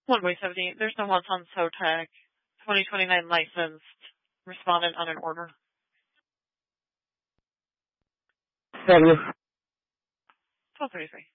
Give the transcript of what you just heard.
One way 78. There's no one's on SOTAC. 2029 licensed. Respondent on an order. 70. 1233.